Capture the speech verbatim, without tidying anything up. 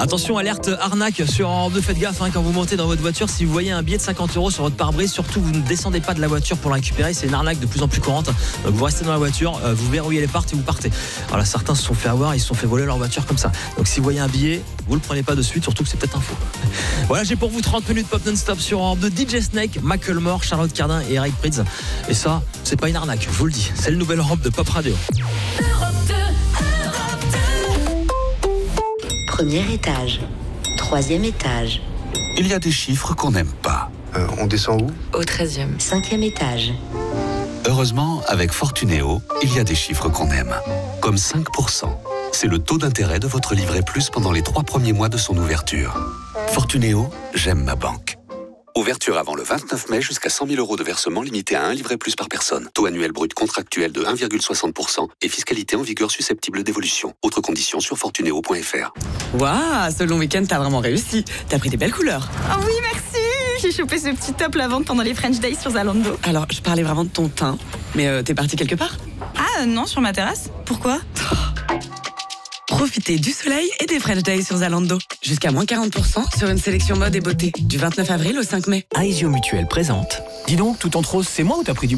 Attention, alerte arnaque sur Europe deux, faites gaffe hein, quand vous montez dans votre voiture. Si vous voyez un billet de cinquante euros sur votre pare-brise, surtout vous ne descendez pas de la voiture pour le récupérer. C'est une arnaque de plus en plus courante. Donc vous restez dans la voiture, euh, vous verrouillez les portes et vous partez. Alors certains se sont fait avoir, ils se sont fait voler leur voiture comme ça. Donc si vous voyez un billet, vous le prenez pas de suite, surtout que c'est peut-être un faux. Voilà, j'ai pour vous trente minutes pop non-stop sur Europe deux. D J Snake, Macklemore, Charlotte Cardin et Eric Prydz. Et ça, c'est pas une arnaque, je vous le dis. C'est le nouvel Europe de Pop Radio. Premier étage, troisième étage. Il y a des chiffres qu'on n'aime pas. Euh, on descend où ? Au treizième. Cinquième étage. Heureusement, avec Fortunéo, il y a des chiffres qu'on aime. Comme cinq pour cent. C'est le taux d'intérêt de votre livret plus pendant les trois premiers mois de son ouverture. Fortunéo, j'aime ma banque. Ouverture avant le vingt-neuf mai jusqu'à cent mille euros de versement limité à un livret plus par personne. Taux annuel brut contractuel de un virgule soixante pour cent et fiscalité en vigueur susceptible d'évolution. Autres conditions sur fortunéo point f r. Waouh, ce long week-end, t'as vraiment réussi. T'as pris des belles couleurs. Oh oui, merci. J'ai chopé ce petit top la vente pendant les French Days sur Zalando. Alors, je parlais vraiment de ton teint, mais euh, t'es parti quelque part ? Ah non, sur ma terrasse. Pourquoi ? Profitez du soleil et des French Days sur Zalando. Jusqu'à moins quarante pour cent sur une sélection mode et beauté. Du vingt-neuf avril au cinq mai. Aesio Mutuelle présente. Dis donc, tout entre rose, c'est moi ou t'as pris du